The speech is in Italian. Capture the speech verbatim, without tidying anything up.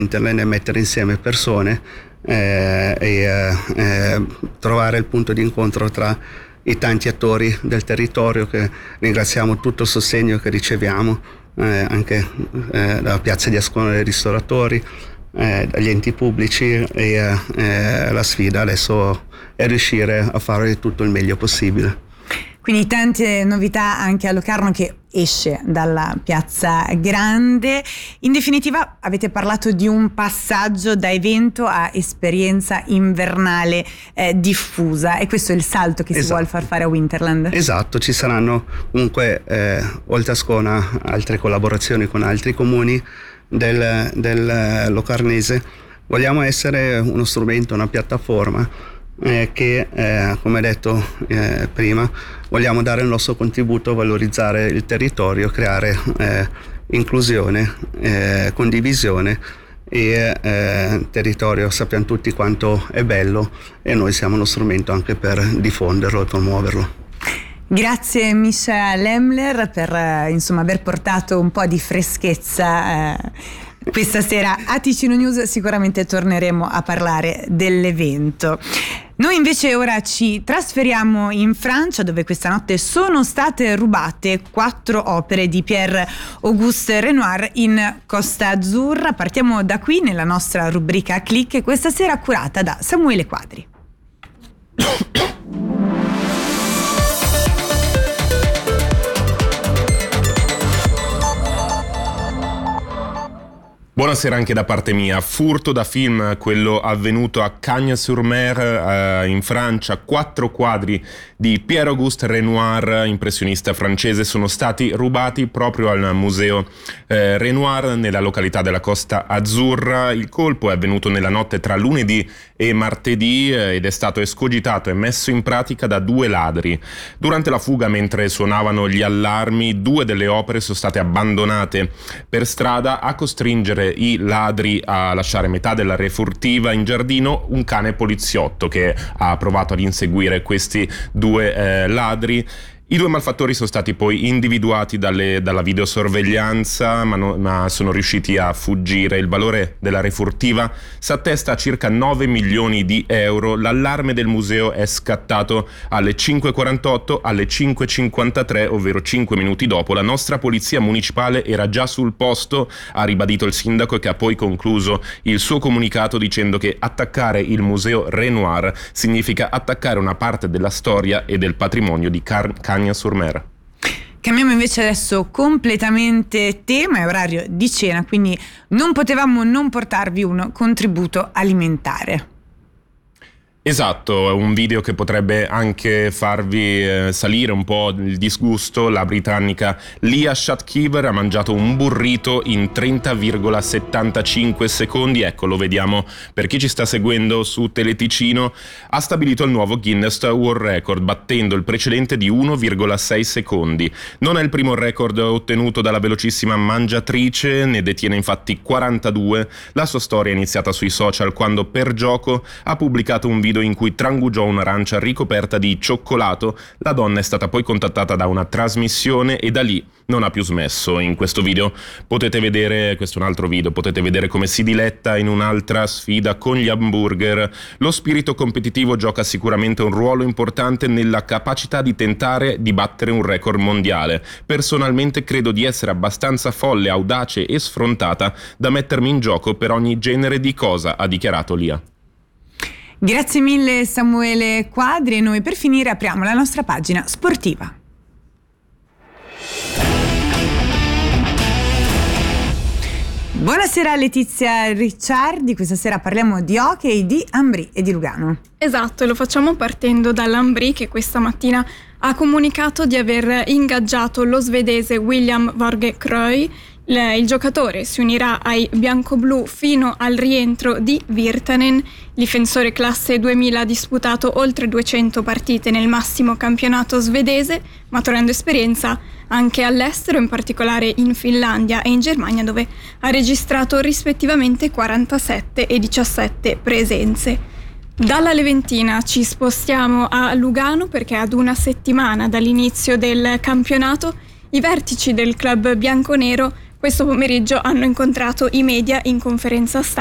e mettere insieme persone eh, e eh, eh, trovare il punto di incontro tra i tanti attori del territorio, che ringraziamo tutto il sostegno che riceviamo eh, anche eh, dalla Piazza di Ascona dei ristoratori, eh, dagli enti pubblici, e eh, la sfida adesso è riuscire a fare tutto il meglio possibile. Quindi tante novità anche a Locarno, che esce dalla Piazza Grande. In definitiva avete parlato di un passaggio da evento a esperienza invernale eh, diffusa, e questo è il salto che esatto. si vuole far fare a Winterland. Esatto, ci saranno comunque eh, oltre a Ascona altre collaborazioni con altri comuni del, del Locarnese. Vogliamo essere uno strumento, una piattaforma Eh, che eh, come detto eh, prima, vogliamo dare il nostro contributo a valorizzare il territorio, creare eh, inclusione, eh, condivisione, e eh, il territorio sappiamo tutti quanto è bello, e noi siamo uno strumento anche per diffonderlo e promuoverlo. Grazie Mischa Lemmler per eh, insomma aver portato un po' di freschezza eh, questa sera a Ticino News. Sicuramente torneremo a parlare dell'evento. Noi invece ora ci trasferiamo in Francia, dove questa notte sono state rubate quattro opere di Pierre-Auguste Renoir in Costa Azzurra. Partiamo da qui nella nostra rubrica Click, questa sera curata da Samuele Quadri. Buonasera anche da parte mia. Furto da film, quello avvenuto a Cagnes-sur-Mer eh, in Francia. Quattro quadri di Pierre-Auguste Renoir, impressionista francese, sono stati rubati proprio al museo eh, Renoir nella località della Costa Azzurra. Il colpo è avvenuto nella notte tra lunedì e martedì eh, ed è stato escogitato e messo in pratica da due ladri. Durante la fuga, mentre suonavano gli allarmi, due delle opere sono state abbandonate per strada. A costringere i ladri a lasciare metà della refurtiva in giardino un cane poliziotto, che ha provato ad inseguire questi due eh, ladri. I due malfattori sono stati poi individuati dalle, dalla videosorveglianza, ma, no, ma sono riusciti a fuggire. Il valore della refurtiva si attesta a circa nove milioni di euro. L'allarme del museo è scattato alle cinque e quarantotto, alle cinque e cinquantatré, ovvero cinque minuti dopo. La nostra polizia municipale era già sul posto, ha ribadito il sindaco, che ha poi concluso il suo comunicato dicendo che attaccare il museo Renoir significa attaccare una parte della storia e del patrimonio di Car- Cagnes-sur-Mer. Cambiamo invece adesso completamente tema e orario di cena, quindi non potevamo non portarvi un contributo alimentare. Esatto, è un video che potrebbe anche farvi eh, salire un po' il disgusto. La britannica Leah Shatkiver ha mangiato un burrito in trenta virgola settantacinque secondi. Ecco, lo vediamo per chi ci sta seguendo su Teleticino. Ha stabilito il nuovo Guinness World Record, battendo il precedente di uno virgola sei secondi. Non è il primo record ottenuto dalla velocissima mangiatrice, ne detiene infatti quarantadue. La sua storia è iniziata sui social quando, per gioco, ha pubblicato un video in cui trangugiò un'arancia ricoperta di cioccolato. La donna è stata poi contattata da una trasmissione e da lì non ha più smesso. In questo video potete vedere, questo è un altro video, potete vedere come si diletta in un'altra sfida con gli hamburger. Lo spirito competitivo gioca sicuramente un ruolo importante nella capacità di tentare di battere un record mondiale. Personalmente credo di essere abbastanza folle, audace e sfrontata da mettermi in gioco per ogni genere di cosa, ha dichiarato Leah. Grazie mille Samuele Quadri, e noi per finire apriamo la nostra pagina sportiva. Buonasera Letizia Ricciardi, questa sera parliamo di hockey, di Ambri e di Lugano. Esatto, lo facciamo partendo dall'Ambri, che questa mattina ha comunicato di aver ingaggiato lo svedese William Vårgekroy. Il giocatore si unirà ai biancoblù fino al rientro di Virtanen. Difensore classe duemila ha disputato oltre duecento partite nel massimo campionato svedese, maturando esperienza anche all'estero, in particolare in Finlandia e in Germania, dove ha registrato rispettivamente quarantasette e diciassette presenze. Dalla Leventina ci spostiamo a Lugano, perché ad una settimana dall'inizio del campionato i vertici del club bianconero questo pomeriggio hanno incontrato i media in conferenza stampa.